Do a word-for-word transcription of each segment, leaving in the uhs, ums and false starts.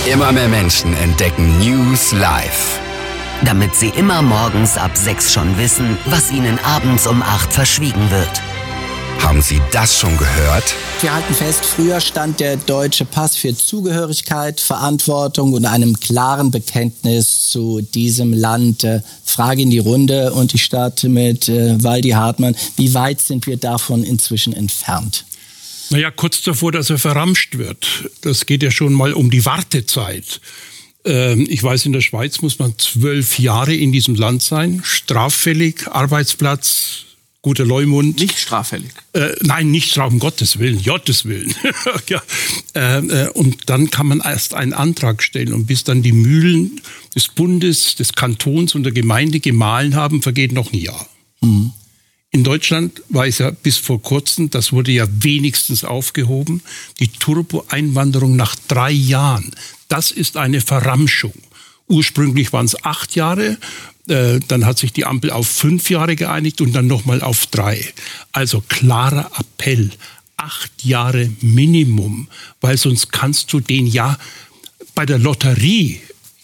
Immer mehr Menschen entdecken News live. Damit sie immer morgens ab sechs schon wissen, was ihnen abends um acht verschwiegen wird. Haben Sie das schon gehört? Wir halten fest, früher stand der deutsche Pass für Zugehörigkeit, Verantwortung und einem klaren Bekenntnis zu diesem Land. Äh, Frage in die Runde und ich starte mit äh, Waldi Hartmann. Wie weit sind wir davon inzwischen entfernt? Naja, kurz davor, dass er verramscht wird. Das geht ja schon mal um die Wartezeit. Ähm, ich weiß, in der Schweiz muss man zwölf Jahre in diesem Land sein, straffällig, Arbeitsplatz, guter Leumund. Nicht straffällig? Äh, nein, nicht straff, um Gottes Willen, Gottes Willen. ja. äh, und dann kann man erst einen Antrag stellen. Und bis dann die Mühlen des Bundes, des Kantons und der Gemeinde gemahlen haben, vergeht noch ein Jahr. Mhm. In Deutschland war es ja bis vor kurzem, das wurde ja wenigstens aufgehoben, die Turbo-Einwanderung nach drei Jahren. Das ist eine Verramschung. Ursprünglich waren es acht Jahre, äh, dann hat sich die Ampel auf fünf Jahre geeinigt und dann nochmal auf drei. Also klarer Appell, acht Jahre Minimum, weil sonst kannst du den ja bei der Lotterie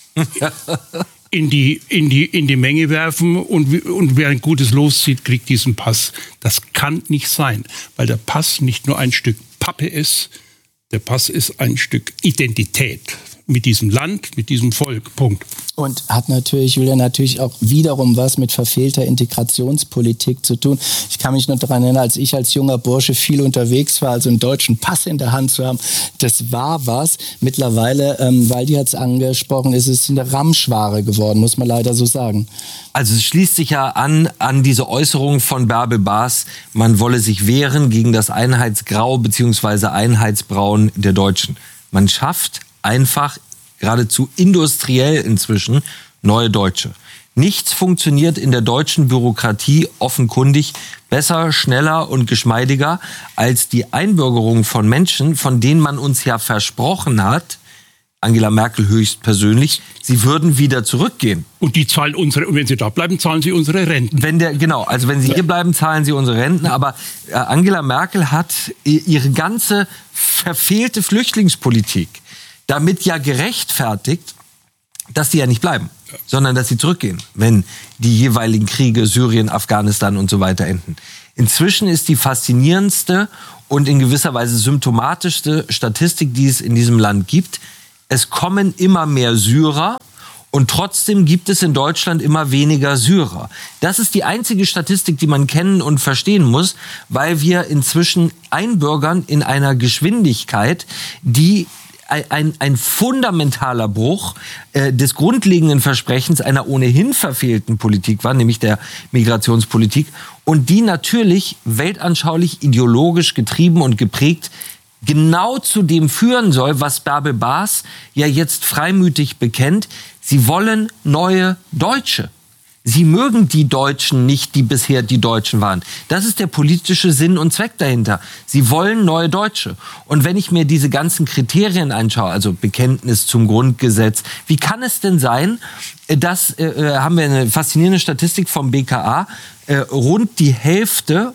in die, in die, in die Menge werfen und, und wer ein gutes Los zieht, kriegt diesen Pass. Das kann nicht sein, weil der Pass nicht nur ein Stück Pappe ist, der Pass ist ein Stück Identität mit diesem Land, mit diesem Volk. Punkt. Und hat natürlich, will ja natürlich auch wiederum was mit verfehlter Integrationspolitik zu tun. Ich kann mich noch daran erinnern, als ich als junger Bursche viel unterwegs war, also einen deutschen Pass in der Hand zu haben, das war was. Mittlerweile, ähm, Waldi hat es angesprochen, ist es eine Ramschware geworden, muss man leider so sagen. Also es schließt sich ja an, an diese Äußerung von Bärbel Baas, man wolle sich wehren gegen das Einheitsgrau bzw. Einheitsbraun der Deutschen. Man schafft einfach geradezu industriell inzwischen neue Deutsche. Nichts funktioniert in der deutschen Bürokratie offenkundig besser, schneller und geschmeidiger als die Einbürgerung von Menschen, von denen man uns ja versprochen hat, Angela Merkel höchstpersönlich, sie würden wieder zurückgehen. Und die zahlen unsere, und wenn sie da bleiben, zahlen sie unsere Renten. Wenn der, genau, also wenn sie hier bleiben, zahlen sie unsere Renten. Aber äh, Angela Merkel hat ihre ganze verfehlte Flüchtlingspolitik damit ja gerechtfertigt, dass die ja nicht bleiben, ja. sondern dass sie zurückgehen, wenn die jeweiligen Kriege, Syrien, Afghanistan und so weiter enden. Inzwischen ist die faszinierendste und in gewisser Weise symptomatischste Statistik, die es in diesem Land gibt, es kommen immer mehr Syrer und trotzdem gibt es in Deutschland immer weniger Syrer. Das ist die einzige Statistik, die man kennen und verstehen muss, weil wir inzwischen einbürgern in einer Geschwindigkeit, die Ein, ein fundamentaler Bruch äh, des grundlegenden Versprechens einer ohnehin verfehlten Politik war, nämlich der Migrationspolitik, und die natürlich weltanschaulich, ideologisch getrieben und geprägt genau zu dem führen soll, was Bärbel Baas ja jetzt freimütig bekennt. Sie wollen neue Deutsche. Sie mögen die Deutschen nicht, die bisher die Deutschen waren. Das ist der politische Sinn und Zweck dahinter. Sie wollen neue Deutsche. Und wenn ich mir diese ganzen Kriterien anschaue, also Bekenntnis zum Grundgesetz, wie kann es denn sein, dass, äh, haben wir eine faszinierende Statistik vom B K A, äh, rund die Hälfte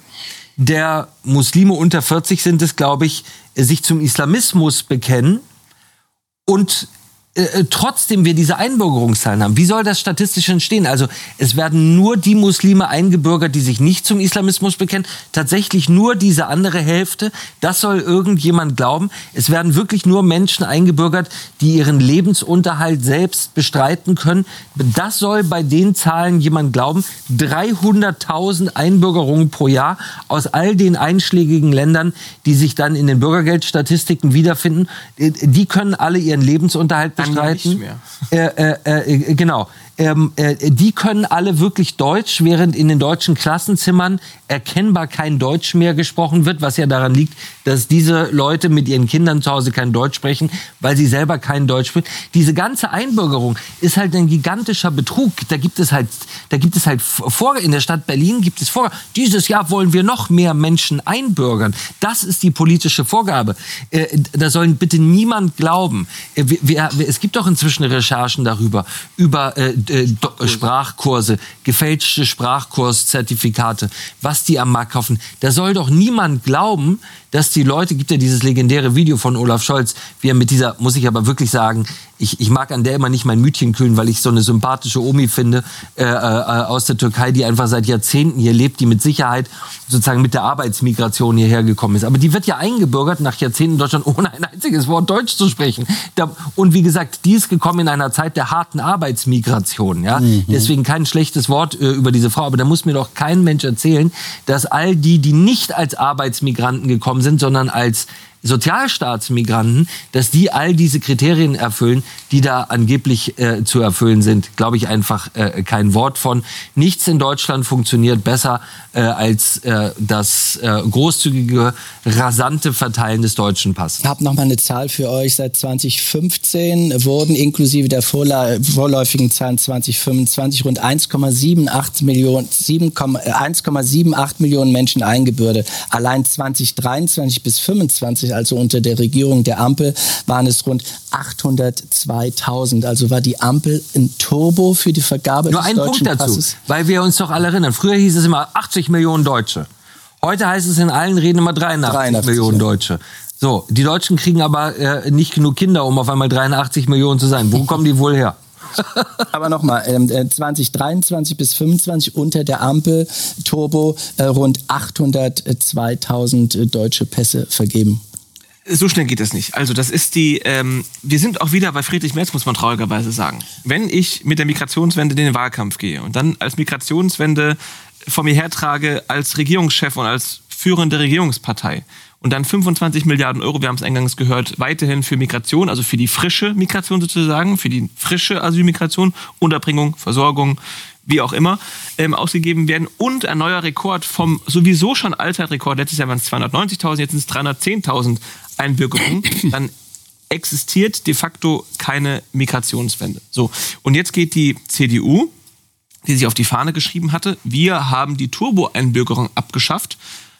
der Muslime unter vierzig sind es, glaube ich, sich zum Islamismus bekennen und Äh, trotzdem wir diese Einbürgerungszahlen haben. Wie soll das statistisch entstehen? Also es werden nur die Muslime eingebürgert, die sich nicht zum Islamismus bekennen. Tatsächlich nur diese andere Hälfte. Das soll irgendjemand glauben. Es werden wirklich nur Menschen eingebürgert, die ihren Lebensunterhalt selbst bestreiten können. Das soll bei den Zahlen jemand glauben. dreihunderttausend Einbürgerungen pro Jahr aus all den einschlägigen Ländern, die sich dann in den Bürgergeldstatistiken wiederfinden. Die können alle ihren Lebensunterhalt bestreiten. Nicht mehr. Äh, äh, äh, genau. Ähm, äh, die können alle wirklich Deutsch, während in den deutschen Klassenzimmern erkennbar kein Deutsch mehr gesprochen wird, was ja daran liegt, dass diese Leute mit ihren Kindern zu Hause kein Deutsch sprechen, weil sie selber kein Deutsch sprechen. Diese ganze Einbürgerung ist halt ein gigantischer Betrug. Da gibt es halt, da gibt es halt vor, in der Stadt Berlin gibt es vor, dieses Jahr wollen wir noch mehr Menschen einbürgern. Das ist die politische Vorgabe. Äh, da soll bitte niemand glauben. Äh, wir, wir, es gibt doch inzwischen Recherchen darüber, über äh, äh, Sprachkurse, gefälschte Sprachkurszertifikate, was die am Markt kaufen. Da soll doch niemand glauben, dass die Leute, gibt ja dieses legendäre Video von Olaf Scholz, wie er mit dieser, muss ich aber wirklich sagen, ich, ich mag an der immer nicht mein Mütchen kühlen, weil ich so eine sympathische Omi finde äh, äh, aus der Türkei, die einfach seit Jahrzehnten hier lebt, die mit Sicherheit sozusagen mit der Arbeitsmigration hierher gekommen ist. Aber die wird ja eingebürgert nach Jahrzehnten in Deutschland, ohne ein einziges Wort Deutsch zu sprechen. Da, und wie gesagt, die ist gekommen in einer Zeit der harten Arbeitsmigration. Ja? Mhm. Deswegen kein schlechtes Wort äh, über diese Frau. Aber da muss mir doch kein Mensch erzählen, dass all die, die nicht als Arbeitsmigranten gekommen sind, sondern als Sozialstaatsmigranten, dass die all diese Kriterien erfüllen, die da angeblich äh, zu erfüllen sind, glaube ich einfach äh, kein Wort von. Nichts in Deutschland funktioniert besser äh, als äh, das äh, großzügige, rasante Verteilen des deutschen Passes. Ich habe noch mal eine Zahl für euch. Seit zwanzig fünfzehn wurden inklusive der vorläufigen Zahlen zwanzig fünfundzwanzig rund eins Komma achtundsiebzig Millionen, eins Komma achtundsiebzig Millionen Menschen eingebürdet. Allein zwanzig dreiundzwanzig bis fünfundzwanzig, also unter der Regierung der Ampel, waren es rund achthundertzweitausend. Also war die Ampel ein Turbo für die Vergabe Nur des ein deutschen Punkt dazu, Passes. weil wir uns doch alle erinnern. Früher hieß es immer achtzig Millionen Deutsche. Heute heißt es in allen Reden immer dreiundachtzig, dreiundachtzig Millionen Deutsche. So, die Deutschen kriegen aber äh, nicht genug Kinder, um auf einmal dreiundachtzig Millionen zu sein. Wo kommen die wohl her? Aber nochmal, äh, zwanzig dreiundzwanzig bis fünfundzwanzig unter der Ampel Turbo äh, rund achthundertzweitausend äh, deutsche Pässe vergeben. So schnell geht das nicht. Also das ist die, ähm, wir sind auch wieder bei Friedrich Merz, muss man traurigerweise sagen. Wenn ich mit der Migrationswende in den Wahlkampf gehe und dann als Migrationswende vor mir hertrage als Regierungschef und als führende Regierungspartei und dann fünfundzwanzig Milliarden Euro, wir haben es eingangs gehört, weiterhin für Migration, also für die frische Migration sozusagen, für die frische Asylmigration, Unterbringung, Versorgung, wie auch immer, ähm, ausgegeben werden und ein neuer Rekord vom sowieso schon Allzeitrekord, letztes Jahr waren es zweihundertneunzigtausend, jetzt sind es dreihundertzehntausend Einbürgerungen, dann existiert de facto keine Migrationswende. So, und jetzt geht die C D U, die sich auf die Fahne geschrieben hatte, wir haben die Turbo-Einbürgerung abgeschafft,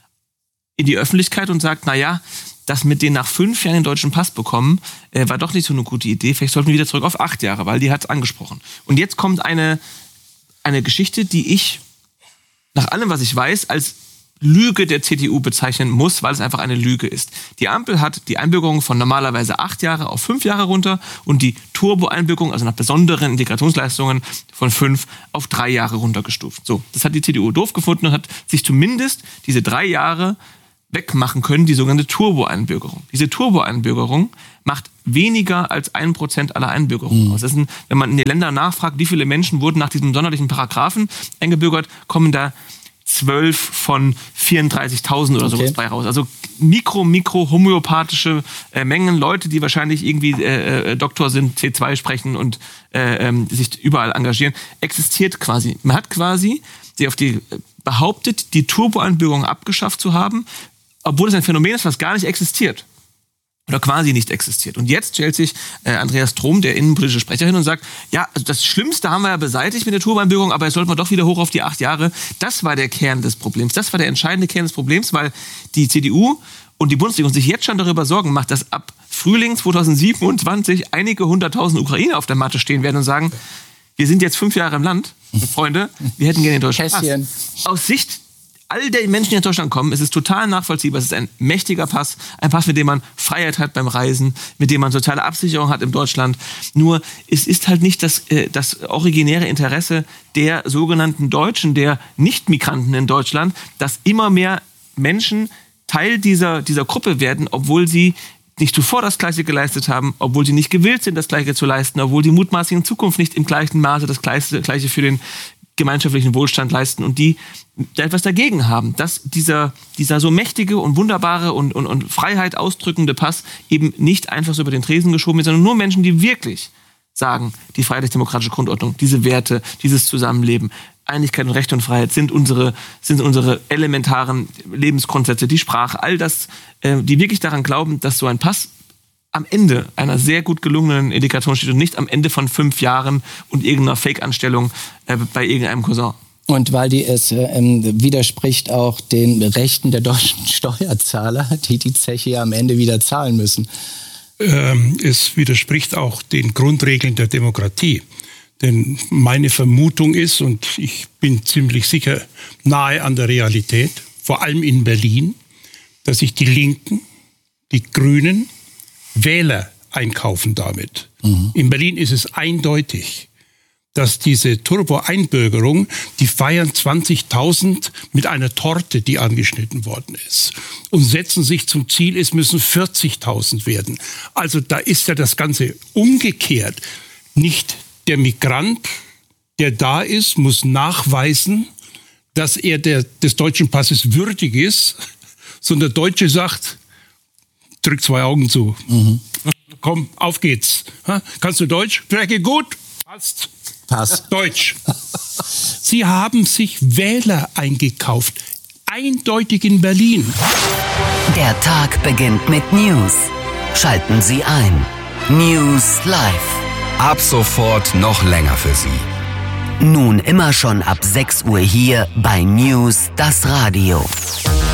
in die Öffentlichkeit und sagt, naja, das mit denen nach fünf Jahren den deutschen Pass bekommen, äh, war doch nicht so eine gute Idee, vielleicht sollten wir wieder zurück auf acht Jahre, weil die hat es angesprochen. Und jetzt kommt eine Eine Geschichte, die ich nach allem, was ich weiß, als Lüge der C D U bezeichnen muss, weil es einfach eine Lüge ist. Die Ampel hat die Einbürgerung von normalerweise acht Jahre auf fünf Jahre runter und die Turbo-Einbürgerung, also nach besonderen Integrationsleistungen, von fünf auf drei Jahre runtergestuft. So, das hat die C D U doof gefunden und hat sich zumindest diese drei Jahre wegmachen können, die sogenannte Turbo-Einbürgerung. Diese Turbo-Einbürgerung macht weniger als ein Prozent aller Einbürgerungen mhm. aus. Das ist ein, wenn man in den Ländern nachfragt, wie viele Menschen wurden nach diesem sonderlichen Paragraphen eingebürgert, kommen da zwölf von vierunddreißigtausend oder sowas okay. bei raus. Also mikro, mikro homöopathische äh, Mengen, Leute, die wahrscheinlich irgendwie äh, äh, Doktor sind, C zwei sprechen und äh, äh, sich überall engagieren, existiert quasi. Man hat quasi die auf die äh, behauptet, die Turbo-Einbürgerung abgeschafft zu haben, obwohl es ein Phänomen ist, was gar nicht existiert. Oder quasi nicht existiert. Und jetzt stellt sich äh, Andreas Trom, der innenpolitische Sprecher, hin und sagt, ja, also das Schlimmste haben wir ja beseitigt mit der Turbo-Einbürgerung, aber jetzt sollten wir doch wieder hoch auf die acht Jahre. Das war der Kern des Problems. Das war der entscheidende Kern des Problems, weil die C D U und die Bundesregierung sich jetzt schon darüber Sorgen macht, dass ab Frühling zweitausendsiebenundzwanzig einige hunderttausend Ukrainer auf der Matte stehen werden und sagen, wir sind jetzt fünf Jahre im Land, Freunde, wir hätten gerne den deutschen Pass. Aus Sicht all der Menschen, die nach Deutschland kommen, ist es total nachvollziehbar. Es ist ein mächtiger Pass, ein Pass, mit dem man Freiheit hat beim Reisen, mit dem man soziale Absicherung hat in Deutschland. Nur es ist halt nicht das, äh, das originäre Interesse der sogenannten Deutschen, der Nicht-Migranten in Deutschland, dass immer mehr Menschen Teil dieser, dieser Gruppe werden, obwohl sie nicht zuvor das Gleiche geleistet haben, obwohl sie nicht gewillt sind, das Gleiche zu leisten, obwohl sie mutmaßlich in Zukunft nicht im gleichen Maße das Gleiche, Gleiche für den gemeinschaftlichen Wohlstand leisten und die da etwas dagegen haben, dass dieser, dieser so mächtige und wunderbare und, und, und Freiheit ausdrückende Pass eben nicht einfach so über den Tresen geschoben wird, sondern nur Menschen, die wirklich sagen, die freiheitlich-demokratische Grundordnung, diese Werte, dieses Zusammenleben, Einigkeit und Recht und Freiheit sind unsere, sind unsere elementaren Lebensgrundsätze, die Sprache, all das, äh, die wirklich daran glauben, dass so ein Pass am Ende einer sehr gut gelungenen Integration steht und nicht am Ende von fünf Jahren und irgendeiner Fake-Anstellung äh, bei irgendeinem Cousin. Und weil die es äh, widerspricht auch den Rechten der deutschen Steuerzahler, die die Zeche ja am Ende wieder zahlen müssen. Ähm, es widerspricht auch den Grundregeln der Demokratie. Denn meine Vermutung ist, und ich bin ziemlich sicher nahe an der Realität, vor allem in Berlin, dass sich die Linken, die Grünen, Wähler einkaufen damit. Mhm. In Berlin ist es eindeutig, dass diese Turbo-Einbürgerung, die feiern zwanzigtausend mit einer Torte, die angeschnitten worden ist. Und setzen sich zum Ziel, es müssen vierzigtausend werden. Also da ist ja das Ganze umgekehrt. Nicht der Migrant, der da ist, muss nachweisen, dass er der, des deutschen Passes würdig ist, sondern der Deutsche sagt, drück zwei Augen zu. Mhm. Komm, auf geht's. Ha? Kannst du Deutsch? Spreche gut. Passt. Passt. Deutsch. Sie haben sich Wähler eingekauft. Eindeutig in Berlin. Der Tag beginnt mit News. Schalten Sie ein. News Live. Ab sofort noch länger für Sie. Nun immer schon ab sechs Uhr hier bei News das Radio.